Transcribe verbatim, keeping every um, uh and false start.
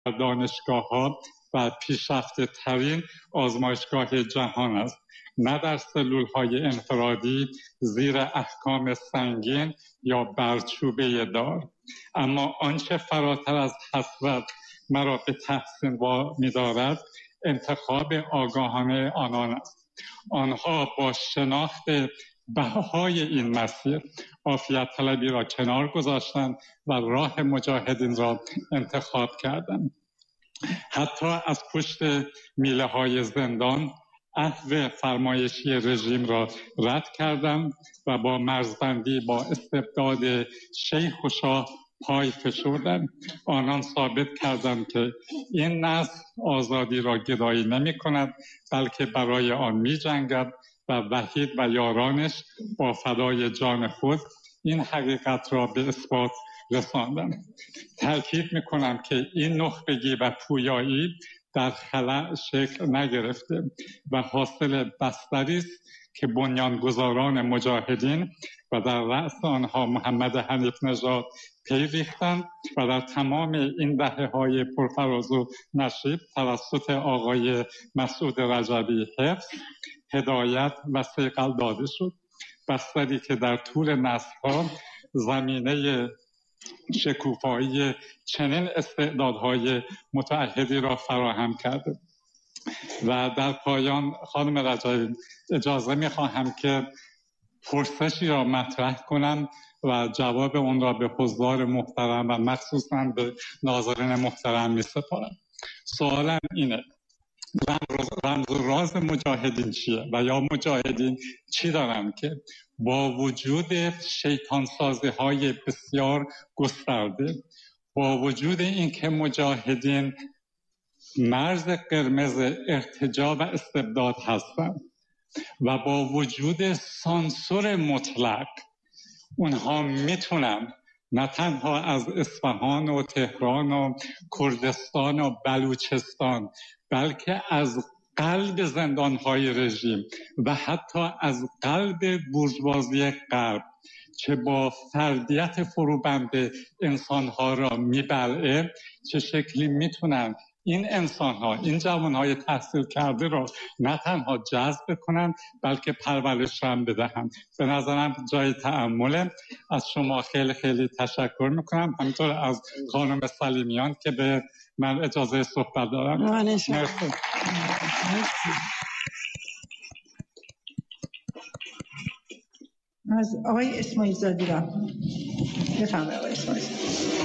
دانشگاه‌ها و پیشرفته ترین آزمایشگاه جهان است، نه در سلول‌های انفرادی زیر احکام سنگین یا برچوبه دار. اما آنچه فراتر از حسرت مرا به تحسین وامی‌دارد انتخاب آگاهانه آنان است. آنها با شناخت بهای این مسیر عافیت طلبی را کنار گذاشتند و راه مجاهدین را انتخاب کردند. حتی از پشت میله های زندان عفو فرمایشی رژیم را رد کردند و با مرزبندی با استبداد شیخ و شاه پای فشردند. آنان ثابت کردند که این نسل آزادی را گدایی نمی کند، بلکه برای آن می جنگد و وحید و یارانش با فدای جان خود این حقیقت را به اثبات رساندند. تأکید میکنم که این نخبگی و پویایی در خلأ شکل نگرفته و حاصل بستری است که بنیانگذاران مجاهدین و در رأس آنها محمد حنیف نژاد پی ریختند و در تمام این دهه‌های پرفراز و نشیب توسط آقای مسعود رجبی حفظ، هدایت و صیقل داده شد. بستری که در طول نسل‌ها زمینه شکوفایی چنین استعدادهای متعهدی را فراهم کرده. و در پایان خانم رجایی اجازه می‌خواهم که پرسشی را مطرح کنم و جواب اون را به حضار محترم و مخصوصاً به ناظرین محترم می‌سپارم. سوالم اینه: رمز و راز مجاهدین چیه و یا مجاهدین چی دارن که با وجود شیطان سازی های بسیار گسترده، با وجود اینکه مجاهدین مرز قرمز ارتجاع و استبداد هستند و با وجود سانسور مطلق اونها میتونن نه تنها از اصفهان و تهران و کردستان و بلوچستان، بلکه از قلب زندانهای رژیم و حتی از قلب بورژوازی غرب چه با فردیت فروبند انسانها را میبلعه، چه شکلی میتونن این انسانها، این جوانهای تحصیل کرده را نه تنها جذب کنند بلکه پرورش هم بدهند. به نظرم جای تأمله. از شما خیلی خیلی تشکر میکنم، همینطور از خانم سلیمیان که به من اجازه صحبت دارم. مرسی. از آقای اسماعیل زاده را بفرمایید. آقای اسماعیل